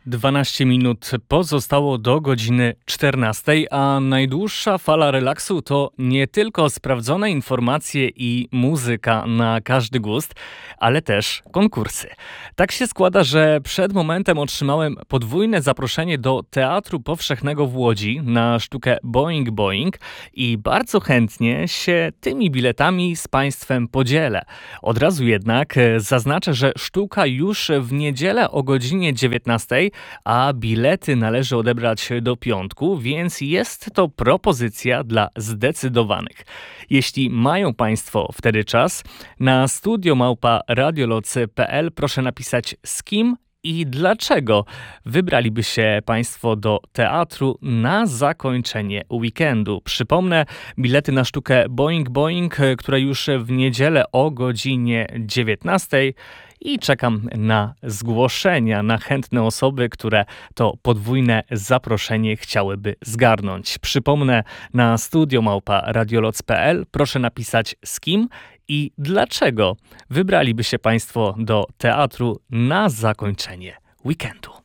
12 minut pozostało do godziny 14, a najdłuższa fala relaksu to nie tylko sprawdzone informacje i muzyka na każdy gust, ale też konkursy. Tak się składa, że przed momentem otrzymałem podwójne zaproszenie do Teatru Powszechnego w Łodzi na sztukę Boing Boing i bardzo chętnie się tymi biletami z Państwem podzielę. Od razu jednak zaznaczę, że sztuka już w niedzielę o godzinie 19, a bilety należy odebrać do piątku, więc jest to propozycja dla zdecydowanych. Jeśli mają Państwo wtedy czas, na studio@radiolocy.pl proszę napisać z kim i dlaczego wybraliby się Państwo do teatru na zakończenie weekendu. Przypomnę, bilety na sztukę Boing Boing, która już w niedzielę o godzinie 19, i czekam na zgłoszenia, na chętne osoby, które to podwójne zaproszenie chciałyby zgarnąć. Przypomnę, na studio@radioloc.pl proszę napisać z kim i dlaczego wybraliby się Państwo do teatru na zakończenie weekendu.